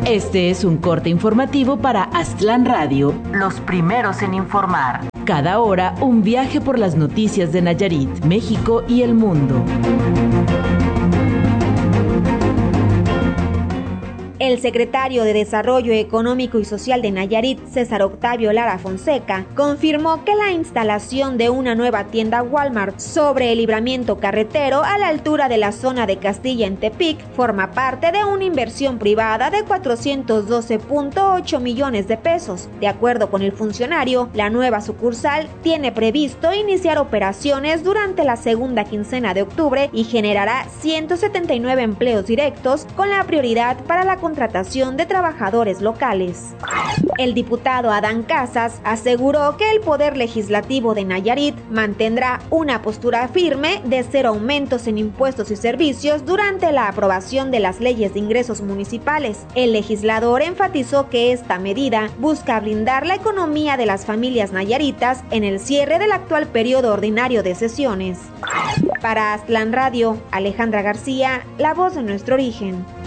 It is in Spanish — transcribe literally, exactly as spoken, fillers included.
Este es un corte informativo para Aztlán Radio, los primeros en informar. Cada hora, un viaje por las noticias de Nayarit, México y el mundo. El secretario de Desarrollo Económico y Social de Nayarit, César Octavio Lara Fonseca, confirmó que la instalación de una nueva tienda Walmart sobre el libramiento carretero a la altura de la zona de Castilla en Tepic forma parte de una inversión privada de cuatrocientos doce punto ocho millones de pesos. De acuerdo con el funcionario, la nueva sucursal tiene previsto iniciar operaciones durante la segunda quincena de octubre y generará ciento setenta y nueve empleos directos con la prioridad para la contratación de trabajadores locales. El diputado Adán Casas aseguró que el Poder Legislativo de Nayarit mantendrá una postura firme de cero aumentos en impuestos y servicios durante la aprobación de las leyes de ingresos municipales. El legislador enfatizó que esta medida busca blindar la economía de las familias nayaritas en el cierre del actual periodo ordinario de sesiones. Para Aztlán Radio, Alejandra García, la voz de nuestro origen.